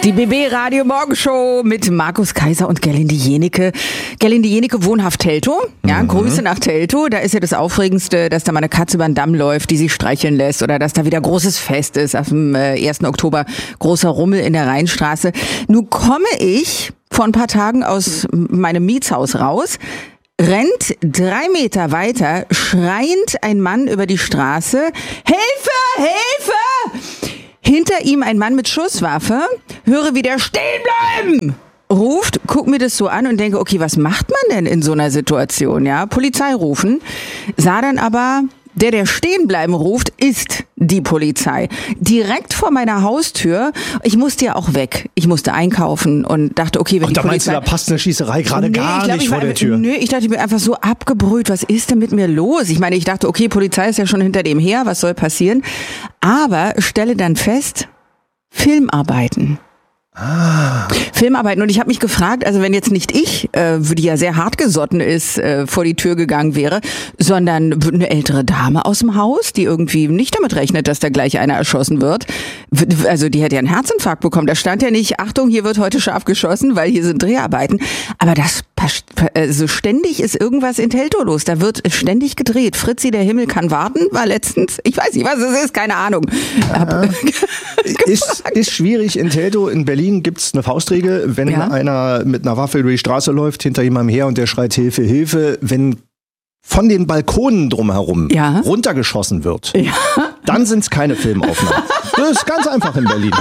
Die BB Radio Morgenshow mit Markus Kaiser und Gerlinde Jenike. Gerlinde Jenike, wohnhaft Teltow. Ja, Grüße nach Teltow. Da ist ja das Aufregendste, dass da mal eine Katze über den Damm läuft, die sich streicheln lässt, oder dass da wieder großes Fest ist. Am 1. Oktober großer Rummel in der Rheinstraße. Nun komme ich vor ein paar Tagen aus meinem Mietshaus raus. Rennt 3 Meter weiter, schreiend ein Mann über die Straße. Hilfe! Hilfe! Hinter ihm ein Mann mit Schusswaffe. Höre, wie der stehen bleiben ruft, guck mir das so an und denke, okay, was macht man denn in so einer Situation? Ja, Polizei rufen. Sah dann aber, der stehen bleiben ruft, ist die Polizei. Direkt vor meiner Haustür. Ich musste ja auch weg. Ich musste einkaufen und dachte, okay, wenn und die da Polizei... meinst du, da passt eine Schießerei gerade gar nicht vor der Tür? Ich dachte, ich bin einfach so abgebrüht. Was ist denn mit mir los? Ich meine, ich dachte, okay, Polizei ist ja schon hinter dem her. Was soll passieren? Aber stelle dann fest, Filmarbeiten. Filmarbeiten. Und ich habe mich gefragt, also wenn jetzt nicht ich, die ja sehr hartgesotten ist, vor die Tür gegangen wäre, sondern eine ältere Dame aus dem Haus, die irgendwie nicht damit rechnet, dass da gleich einer erschossen wird. Also die hätte ja einen Herzinfarkt bekommen. Da stand ja nicht, Achtung, hier wird heute scharf geschossen, weil hier sind Dreharbeiten. Aber also ständig ist irgendwas in Teltow los. Da wird ständig gedreht. Fritzi, der Himmel kann warten, war letztens, ich weiß nicht, was es ist, keine Ahnung. Ist schwierig in Teltow. In Berlin gibt's eine Faustregel, wenn einer mit einer Waffe über die Straße läuft, hinter jemandem her und der schreit Hilfe, Hilfe, wenn von den Balkonen drumherum runtergeschossen wird, dann sind's keine Filmaufnahmen. Das ist ganz einfach in Berlin.